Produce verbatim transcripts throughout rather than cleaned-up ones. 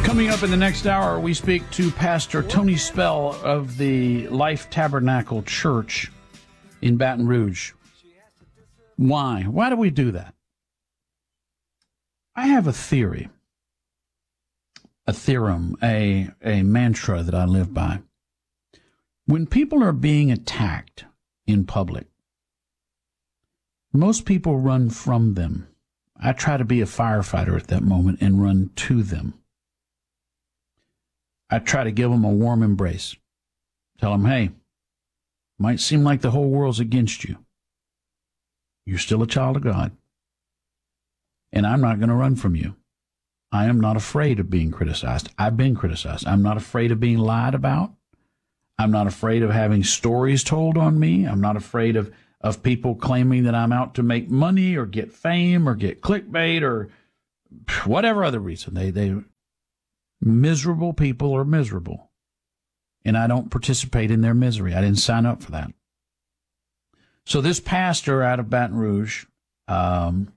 Coming up in the next hour, we speak to Pastor Tony Spell of the Life Tabernacle Church in Baton Rouge. Why? Why do we do that? I have a theory, a theorem, a, a mantra that I live by. When people are being attacked in public, most people run from them. I try to be a firefighter at that moment and run to them. I try to give them a warm embrace. Tell them, hey, might seem like the whole world's against you. You're still a child of God. And I'm not going to run from you. I am not afraid of being criticized. I've been criticized. I'm not afraid of being lied about. I'm not afraid of having stories told on me. I'm not afraid of, of people claiming that I'm out to make money or get fame or get clickbait or whatever other reason. They, they, miserable people are miserable. And I don't participate in their misery. I didn't sign up for that. So this pastor out of Baton Rouge um,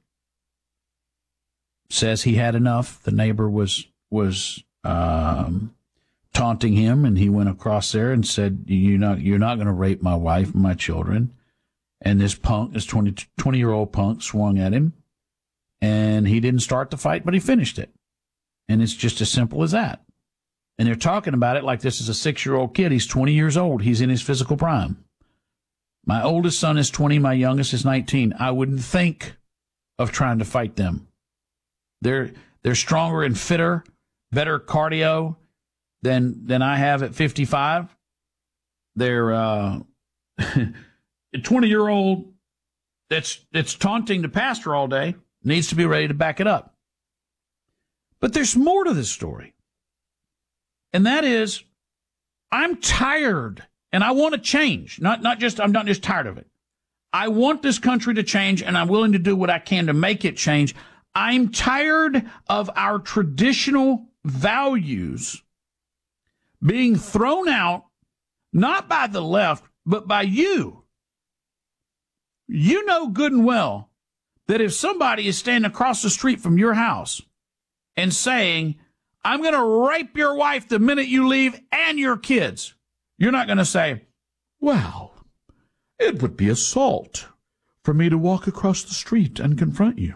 says he had enough. The neighbor was was um, taunting him, and he went across there and said, "You're not you're not going to rape my wife and my children." And this punk, this twenty-year-old punk, swung at him, and he didn't start the fight, but he finished it. And it's just as simple as that. And they're talking about it like this is a six-year-old kid. He's twenty years old. He's in his physical prime. My oldest son is twenty. My youngest is nineteen. I wouldn't think of trying to fight them. They're they're stronger and fitter, better cardio than than I have at fifty-five. They're uh, a twenty-year-old that's that's taunting the pastor all day needs to be ready to back it up. But there's more to this story. And that is, I'm tired and I want to change. Not not just I'm not just tired of it. I want this country to change, and I'm willing to do what I can to make it change. I'm tired of our traditional values being thrown out, not by the left, but by you. You know good and well that if somebody is standing across the street from your house and saying, I'm going to rape your wife the minute you leave and your kids, you're not going to say, well, it would be assault for me to walk across the street and confront you.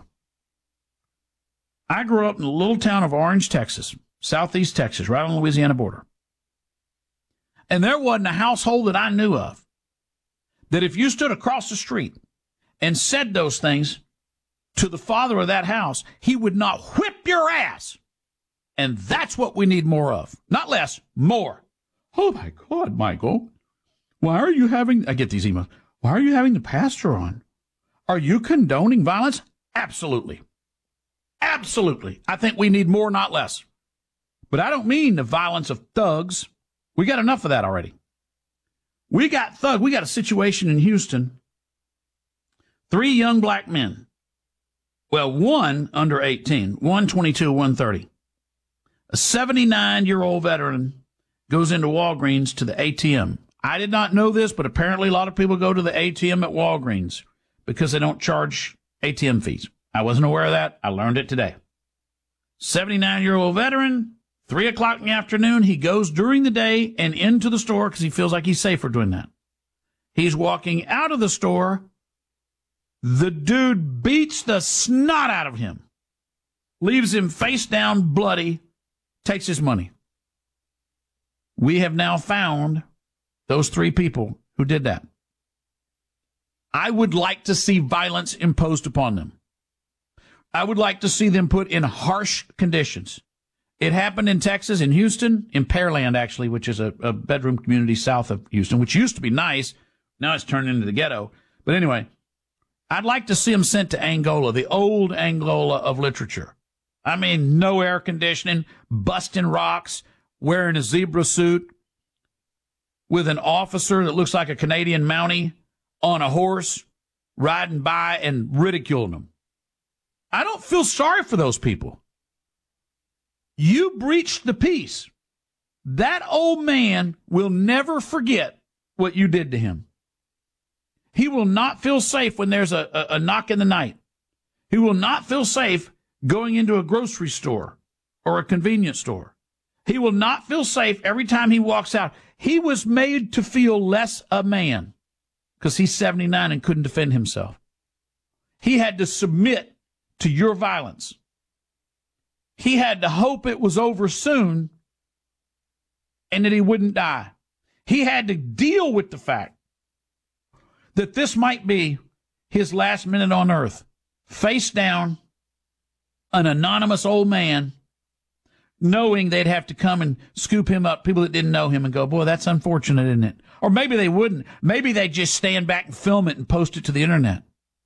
I grew up in the little town of Orange, Texas, southeast Texas, right on the Louisiana border. And there wasn't a household that I knew of that if you stood across the street and said those things to the father of that house, he would not whip your ass. And that's what we need more of. Not less, more. Oh, my God, Michael. Why are you having, I get these emails, why are you having the pastor on? Are you condoning violence? Absolutely. Absolutely. I think we need more, not less. But I don't mean the violence of thugs. We got enough of that already. We got thug. We got a situation in Houston. Three young black men. Well, one under eighteen, one twenty-two, one thirty. A seventy-nine-year-old veteran goes into Walgreens to the A T M. I did not know this, but apparently a lot of people go to the A T M at Walgreens because they don't charge A T M fees. I wasn't aware of that. I learned it today. seventy-nine-year-old veteran, three o'clock in the afternoon, he goes during the day and into the store because he feels like he's safer doing that. He's walking out of the store. The dude beats the snot out of him, leaves him face down, bloody, takes his money. We have now found those three people who did that. I would like to see violence imposed upon them. I would like to see them put in harsh conditions. It happened in Texas, in Houston, in Pearland, actually, which is a, a bedroom community south of Houston, which used to be nice. Now it's turned into the ghetto. But anyway, I'd like to see them sent to Angola, the old Angola of literature. I mean, no air conditioning, busting rocks, wearing a zebra suit, with an officer that looks like a Canadian Mountie on a horse, riding by and ridiculing them. I don't feel sorry for those people. You breached the peace. That old man will never forget what you did to him. He will not feel safe when there's a, a, a knock in the night. He will not feel safe going into a grocery store or a convenience store. He will not feel safe every time he walks out. He was made to feel less a man because he's seventy-nine and couldn't defend himself. He had to submit to your violence. He had to hope it was over soon and that he wouldn't die. He had to deal with the fact that this might be his last minute on earth. Face down, an anonymous old man, knowing they'd have to come and scoop him up, people that didn't know him, and go, boy, that's unfortunate, isn't it? Or maybe they wouldn't. Maybe they'd just stand back and film it and post it to the internet.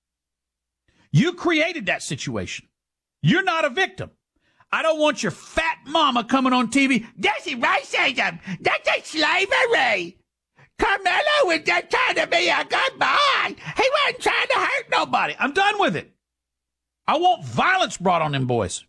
You created that situation. You're not a victim. I don't want your fat mama coming on T V. That's racism. That's slavery. Carmelo was just trying to be a good boy. He wasn't trying to hurt nobody. I'm done with it. I want violence brought on them boys.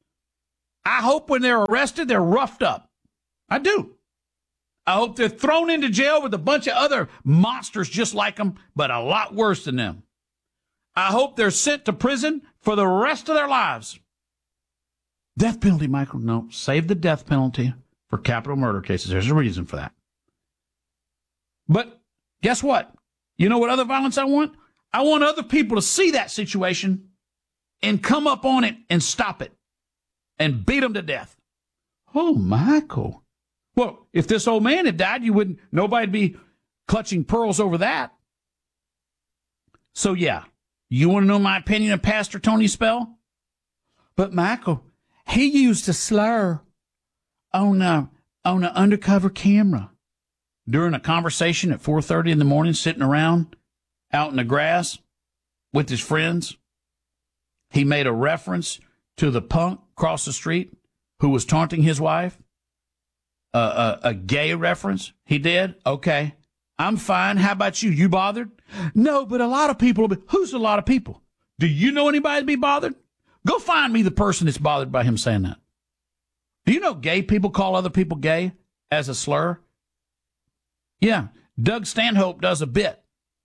I hope when they're arrested, they're roughed up. I do. I hope they're thrown into jail with a bunch of other monsters just like them, but a lot worse than them. I hope they're sent to prison for the rest of their lives. Death penalty, Michael. No, save the death penalty for capital murder cases. There's a reason for that. But guess what? You know what other violence I want? I want other people to see that situation and come up on it and stop it and beat them to death. Oh, Michael. Well, if this old man had died, you wouldn't, nobody'd be clutching pearls over that. So, yeah, you want to know my opinion of Pastor Tony Spell? But, Michael, he used a slur on a, on an undercover camera during a conversation at four thirty in the morning, sitting around out in the grass with his friends. He made a reference to the punk across the street who was taunting his wife. Uh, a, a gay reference. He did? Okay. I'm fine. How about you? You bothered? No, but a lot of people. Be, who's a lot of people? Do you know anybody to be bothered? Go find me the person that's bothered by him saying that. Do you know gay people call other people gay as a slur? Yeah. Doug Stanhope does a bit.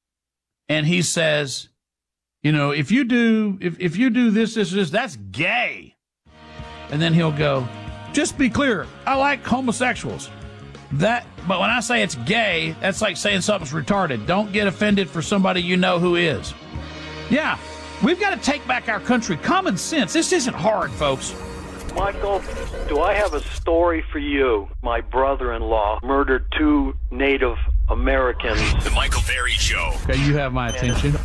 And he says, you know, if you do, if, if you do this, this, this, that's gay. And then he'll go, just be clear, I like homosexuals. That, but when I say it's gay, that's like saying something's retarded. Don't get offended for somebody you know who is. Yeah, we've got to take back our country. Common sense. This isn't hard, folks. Michael, do I have a story for you? My brother-in-law murdered two Native Americans. The Michael Berry Show. Okay, you have my attention.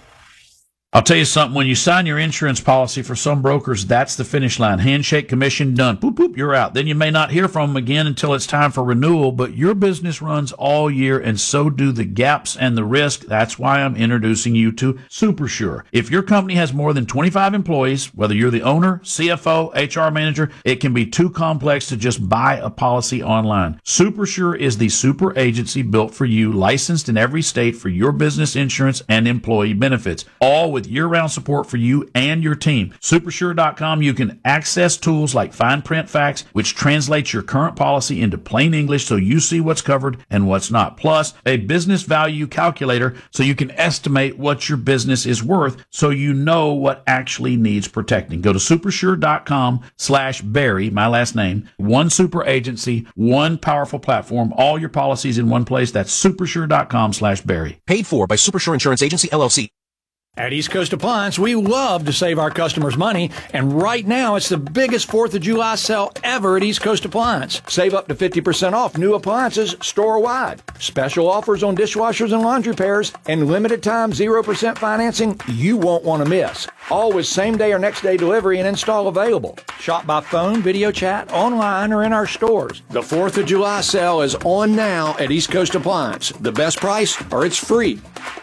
I'll tell you something. When you sign your insurance policy for some brokers, that's the finish line. Handshake, commission, done. Boop, boop, you're out. Then you may not hear from them again until it's time for renewal, but your business runs all year, and so do the gaps and the risk. That's why I'm introducing you to SuperSure. If your company has more than twenty-five employees, whether you're the owner, C F O, H R manager, it can be too complex to just buy a policy online. SuperSure is the super agency built for you, licensed in every state for your business insurance and employee benefits, all with year-round support for you and your team. Supersure dot com, you can access tools like fine print facts, which translates your current policy into plain English so you see what's covered and what's not. Plus, a business value calculator so you can estimate what your business is worth so you know what actually needs protecting. Go to supersure dot com slash Barry, my last name. One super agency, one powerful platform, all your policies in one place. That's supersure dot com slash Barry. Paid for by Supersure Insurance Agency, L L C. At East Coast Appliance, we love to save our customers money, and right now it's the biggest fourth of July sale ever at East Coast Appliance. Save up to fifty percent off new appliances store-wide. Special offers on dishwashers and laundry pairs, and limited time zero percent financing you won't want to miss. All with same-day or next-day delivery and install available. Shop by phone, video chat, online, or in our stores. The fourth of July sale is on now at East Coast Appliance. The best price, or it's free.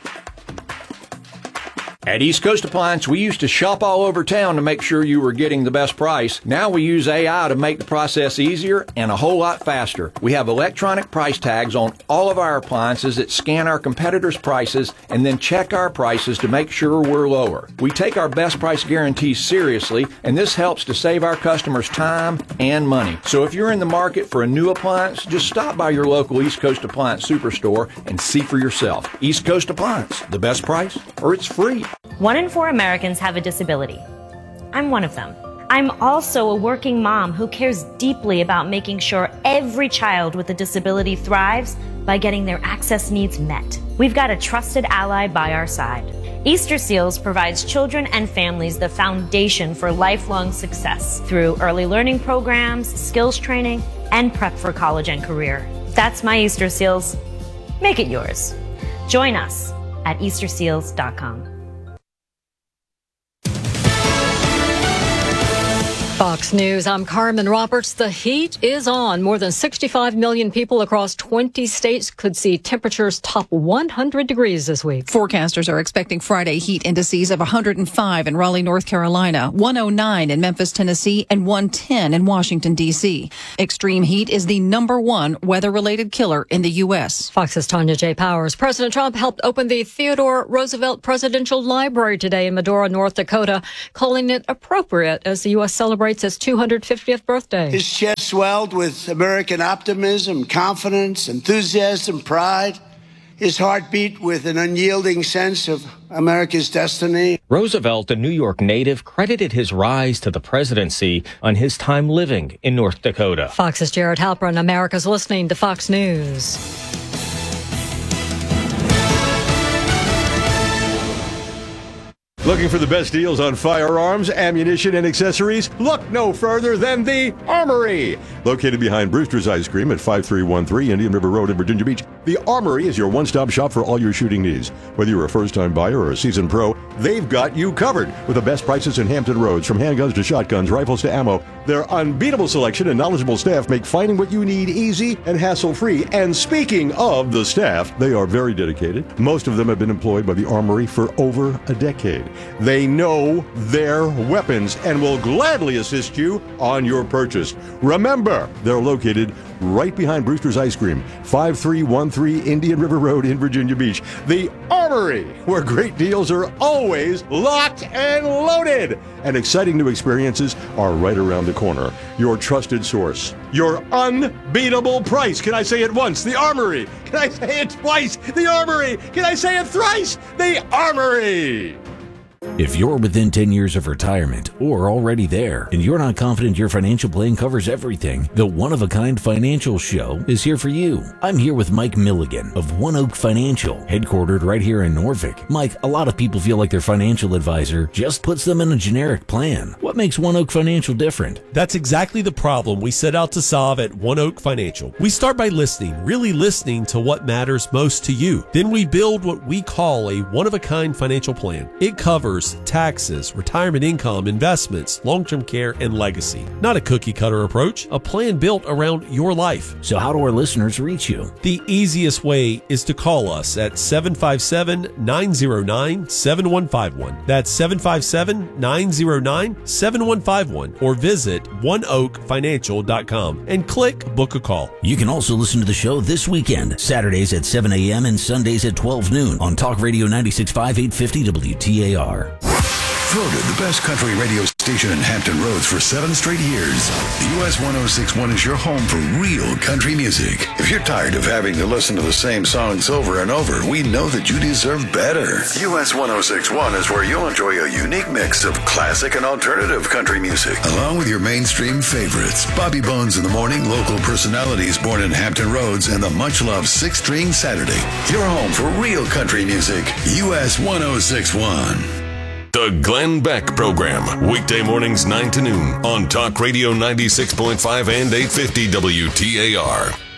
At East Coast Appliance, we used to shop all over town to make sure you were getting the best price. Now we use A I to make the process easier and a whole lot faster. We have electronic price tags on all of our appliances that scan our competitors' prices and then check our prices to make sure we're lower. We take our best price guarantees seriously, and this helps to save our customers time and money. So if you're in the market for a new appliance, just stop by your local East Coast Appliance Superstore and see for yourself. East Coast Appliance, the best price, or it's free. One in four Americans have a disability. I'm one of them. I'm also a working mom who cares deeply about making sure every child with a disability thrives by getting their access needs met. We've got a trusted ally by our side. Easter Seals provides children and families the foundation for lifelong success through early learning programs, skills training, and prep for college and career. That's my Easter Seals. Make it yours. Join us at easter seals dot com. Fox News, I'm Carmen Roberts. The heat is on. More than sixty-five million people across twenty states could see temperatures top one hundred degrees this week. Forecasters are expecting Friday heat indices of one hundred five in Raleigh, North Carolina, one oh nine in Memphis, Tennessee, and one ten in Washington, D C. Extreme heat is the number one weather-related killer in the U S. Fox's Tanya J. Powers. President Trump helped open the Theodore Roosevelt Presidential Library today in Medora, North Dakota, calling it appropriate as the U S celebrates its two hundred fiftieth birthday. His chest swelled with American optimism, confidence, enthusiasm, pride. His heart beat with an unyielding sense of America's destiny. Roosevelt, a New York native, credited his rise to the presidency on his time living in North Dakota. Fox's Jared Halpern. America's listening to Fox News. Looking for the best deals on firearms, ammunition, and accessories? Look no further than the Armory. Located behind Brewster's Ice Cream at five three one three Indian River Road in Virginia Beach, the Armory is your one-stop shop for all your shooting needs. Whether you're a first-time buyer or a seasoned pro, they've got you covered with the best prices in Hampton Roads. From handguns to shotguns, rifles to ammo, their unbeatable selection and knowledgeable staff make finding what you need easy and hassle-free. And speaking of the staff, they are very dedicated. Most of them have been employed by the Armory for over a decade. They know their weapons and will gladly assist you on your purchase. Remember, they're located right behind Brewster's Ice Cream, five three one three Indian River Road in Virginia Beach. The Armory, where great deals are always locked and loaded. And exciting new experiences are right around the corner. Your trusted source. Your unbeatable price. Can I say it once? The Armory. Can I say it twice? The Armory. Can I say it thrice? The Armory. If you're within ten years of retirement or already there and you're not confident your financial plan covers everything, the One of a Kind Financial Show is here for you. I'm here with Mike Milligan of One Oak Financial, headquartered right here in Norfolk. Mike, a lot of people feel like their financial advisor just puts them in a generic plan. What makes One Oak Financial different? That's exactly the problem we set out to solve at One Oak Financial. We start by listening, really listening to what matters most to you. Then we build what we call a one-of-a-kind financial plan. It covers taxes, retirement income, investments, long-term care, and legacy. Not a cookie-cutter approach, a plan built around your life. So how do our listeners reach you? The easiest way is to call us at seven five seven, nine zero nine, seven one five one. That's seven five seven, nine zero nine, seven one five one, or visit one oak financial dot com and click Book a Call. You can also listen to the show this weekend, Saturdays at seven a.m. and Sundays at twelve noon on Talk Radio ninety-six point five, eight fifty W T A R. Voted the best country radio station in Hampton Roads for seven straight years, the U S one oh six point one is your home for real country music. If you're tired of having to listen to the same songs over and over, we know that you deserve better. U S one oh six point one is where you'll enjoy a unique mix of classic and alternative country music, along with your mainstream favorites. Bobby Bones in the Morning, local personalities born in Hampton Roads, and the much-loved Six String Saturday. Your home for real country music, U S one oh six point one. The Glenn Beck Program, weekday mornings nine to noon on Talk Radio ninety-six point five and eight fifty W T A R.